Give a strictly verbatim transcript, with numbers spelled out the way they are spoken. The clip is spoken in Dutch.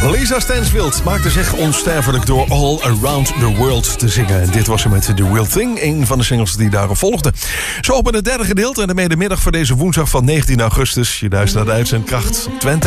Lisa Stansfield maakte zich onsterfelijk door All Around the World te zingen. En dit was ze met The Real Thing, een van de singles die daarop volgden. Zo op in het derde gedeelte en de middag voor deze woensdag van negentien augustus. Je luistert naar de uitzendkracht op Twente.